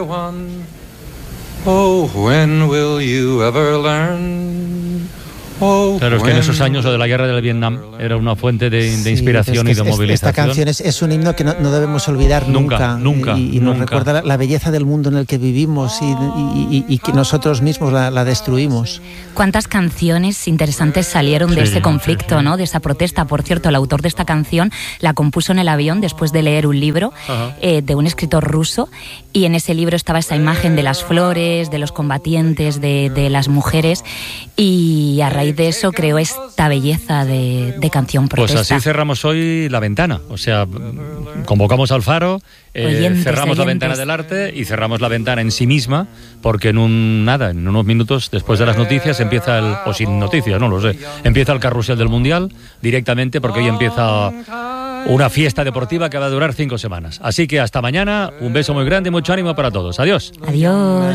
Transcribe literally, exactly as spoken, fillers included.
everyone. Oh, when will you ever learn? Oh, claro, es que en esos años lo de la guerra del Vietnam era una fuente de, de inspiración sí, es que y de es, movilización. Esta canción es, es un himno que no, no debemos olvidar nunca. Nunca, y, y nunca. nos recuerda la, la belleza del mundo en el que vivimos y, y, y, y que nosotros mismos la, la destruimos. ¿Cuántas canciones interesantes salieron de sí, ese conflicto, sí, sí. ¿no? De esa protesta? Por cierto, el autor de esta canción la compuso en el avión después de leer un libro eh, de un escritor ruso, y en ese libro estaba esa imagen de las flores, de los combatientes, de, de las mujeres, y a raíz de eso creó esta belleza de, de canción protesta. Pues así cerramos hoy La Ventana, o sea, convocamos al Faro, eh, oyentes, cerramos oyentes. La ventana del arte y cerramos la ventana en sí misma, porque en un nada, en unos minutos después de las noticias empieza el, o sin noticias, no lo sé, empieza el carrusel del Mundial directamente, porque hoy empieza una fiesta deportiva que va a durar cinco semanas. Así que hasta mañana, un beso muy grande y mucho ánimo para todos. Adiós. Adiós.